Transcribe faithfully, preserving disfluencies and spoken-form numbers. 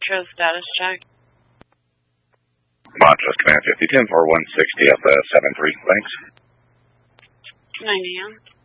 Montrose status check. Montrose Command fifty ten four one sixty at the seven three. Thanks. nine A M